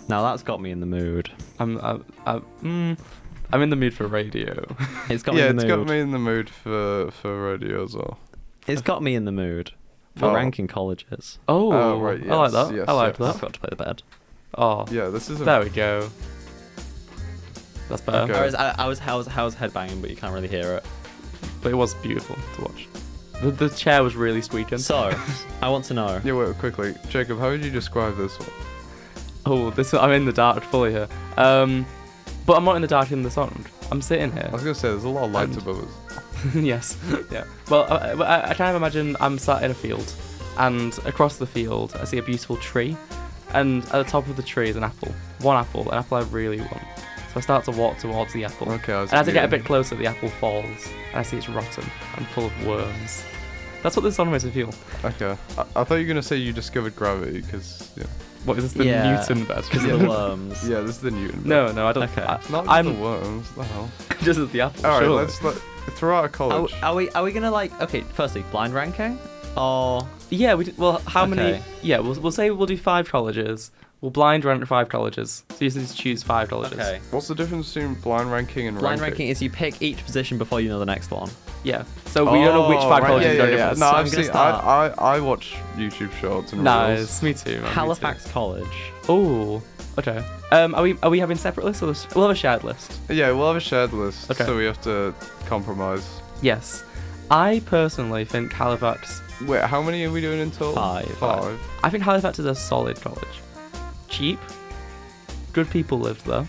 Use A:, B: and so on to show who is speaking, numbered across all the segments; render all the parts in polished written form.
A: Now that's got me in the mood.
B: I'm in the mood for radio.
A: It's got me in the mood.
C: It's got me in the mood for radio as well.
A: It's got me in the mood for ranking colleges.
B: Oh,
C: right,
B: I like
C: yes,
B: that.
C: yes,
B: I like
A: I
B: that.
A: forgot to play the bed.
B: Oh,
C: Yeah, this is.
B: there we go. That's better.
C: Okay.
A: I was headbanging, but you can't really hear it.
B: But it was beautiful to watch. The chair was really squeaking.
A: So, I want to know.
C: Yeah, wait, quickly, Jacob. How would you describe this one?
B: Oh, I'm in the dark fully here. But I'm not in the dark in the sound. I'm sitting here.
C: I was gonna say there's a lot of lights
B: And-
C: above us.
B: Yes. Yeah. Well, I kind of imagine I'm sat in a field, and across the field I see a beautiful tree, and at the top of the tree is an apple. An apple I really want. So I start to walk towards the apple.
C: Okay,
B: And as I get a bit closer, the apple falls, and I see it's rotten and full of worms. That's what this song makes me feel.
C: Okay, I thought you were gonna say you discovered gravity because
B: What is this, the
A: Yeah.
B: Newton bed?
A: Because of the worms.
C: yeah, this is the Newton.
B: No, I don't.
A: Okay.
C: Not
B: I'm
C: the worms. What the hell?
B: just at the apple.
C: All right,
B: surely.
C: let's throughout college.
A: Are we gonna okay, firstly, blind ranking? Or
B: Yeah, we did, well, how many?
A: Okay.
B: Yeah, we'll say we'll do 5 colleges. We'll blind rank 5 colleges. So you just choose 5 colleges.
A: okay.
C: What's the difference between blind ranking and
A: Blind ranking is you pick each position before you know the next one.
B: Yeah. So we don't know which 5
C: right,
B: colleges
C: yeah,
B: are
C: yeah,
B: different.
C: No,
A: So
C: I've
A: I'm gonna
C: seen.
A: start-
C: I watch YouTube shorts and reels.
B: Nice. Me too. Man,
A: Halifax College.
B: Oh. Okay. Are we having separate lists or we'll have a shared list?
C: Yeah, we'll have a shared list,
B: Okay.
C: so we have to compromise.
B: Yes. I personally think Halifax.
C: Wait, how many are we doing in total?
A: 5.
C: 5.
B: I think Halifax is a solid college. Cheap. Good people lived there.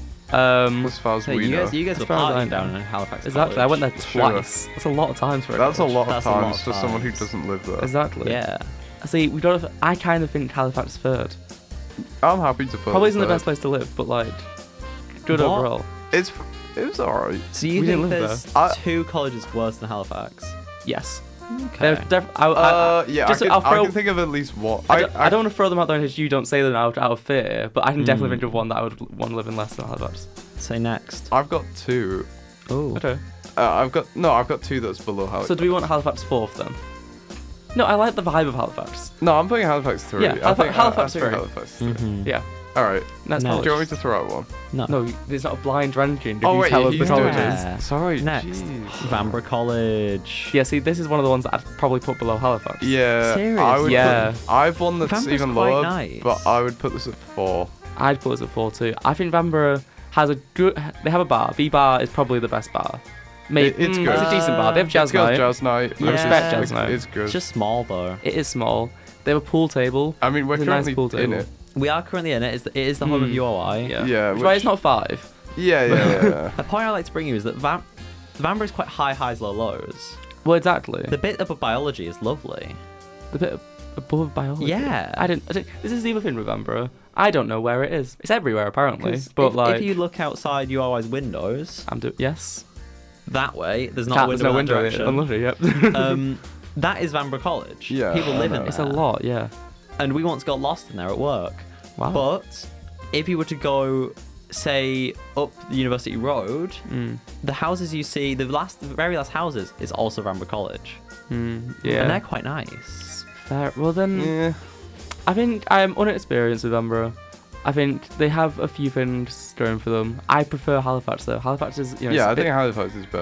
C: As far as
A: Hey,
C: we
A: you
C: know.
A: guys were
B: As far as I
A: partying down
B: know.
A: in Halifax.
B: Exactly. I went there
C: Sure.
B: twice. That's a lot of times for a
C: That's a
B: college.
C: lot of
A: That's a lot
C: times
A: of
C: for someone who
A: times.
C: doesn't live there.
B: Exactly.
A: Yeah.
B: See, we don't. I kind of think Halifax third.
C: I'm happy to put
B: Probably
C: it
B: isn't the
C: there.
B: best place to live, but like, good
A: What?
B: overall.
C: It was alright.
A: So you
B: We didn't
A: think
B: live
A: there's
C: there.
A: 2 colleges worse than Halifax?
B: Yes.
A: Okay.
C: Yeah,
B: just,
C: I
B: I'll
C: can
B: throw-
C: think of at least one.
B: I don't want to throw them out there because you don't say them out of fear, but I can definitely
A: Mm.
B: think of one that I would want to live in less than Halifax.
A: Say next.
C: I've got 2.
A: Oh.
B: Okay.
C: I've got 2 that's below Halifax.
B: So do we want Halifax 4th then? No, I like the vibe of Halifax.
C: No, I'm putting Halifax 3.
B: Yeah, Halifax
C: I think
B: 3.
C: Halifax 3.
A: Mhm.
B: Yeah.
C: Alright.
B: That's
A: No.
C: Do
B: college.
C: you want me to throw out one?
A: No.
B: No, there's not a blind ranking. If
C: Oh,
B: you
C: wait,
B: tell us
C: he's
B: the
C: doing
B: colleges.
A: it.
C: it. Sorry.
A: Next.
C: jeez.
A: Vanbrugh College.
B: Yeah, see, this is one of the ones that I'd probably put below Halifax.
C: Yeah.
A: Serious?
C: I would
B: Yeah.
C: I've one that's
A: Vanbragh's
C: even
A: quite
C: lower,
A: nice.
C: but I would put this at 4.
B: I'd put us at 4 too. I think Vanbrugh has a good. They have a bar. V Bar is probably the best bar. Maybe
C: It's good.
B: It's a decent bar. They have jazz
C: It's got
B: night.
C: jazz night.
A: I respect
B: jazz night.
C: It's good.
A: It's just small though.
B: It is small. They have a pool table.
C: I mean, we're
B: It's a nice
C: currently
B: pool
C: in
B: table.
C: it.
A: We are currently in it. It is the home of
B: Mm.
A: UOI.
B: Yeah.
C: Yeah,
B: Which is why
C: which-
B: it's not 5.
C: Yeah.
A: A point I like to bring you is that Vanbrugh is quite high highs, low lows.
B: Well, exactly.
A: The bit above biology is lovely.
B: The bit above biology.
A: Yeah.
B: I didn't. This is the other thing with Vanbrugh. I don't know where it is. It's everywhere apparently.
A: 'Cause
B: But
A: if,
B: like,
A: if you look outside UOI's windows,
B: yes.
A: that way, there's not a
B: There's
A: window
B: no
A: in that
B: window. Unlucky. Yep.
A: direction. That is Vanbrugh College.
C: Yeah,
A: People
C: I
A: live in
C: know.
A: there.
B: It's a lot. Yeah.
A: And we once got lost in there at work.
B: Wow.
A: But if you were to go, say, up the University Road,
B: Mm.
A: the houses you see, the very last houses, is also Vanbrugh College.
B: Yeah.
A: And they're quite nice.
B: Fair. Well then,
C: Yeah.
B: I think I'm unexperienced with Vanbrugh. I think they have a few things going for them. I prefer Halifax though. Halifax is, it's
C: Yeah,
B: a
C: I
B: bit
C: think Halifax is better.